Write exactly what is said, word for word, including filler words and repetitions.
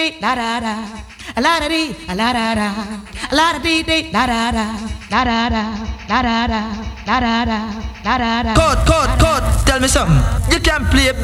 La da da, a la da dee, a la da da, a la da dee dee, la da da, la da da, la da da, la da da, la da da. Code, code, code. Tell me something. You can play.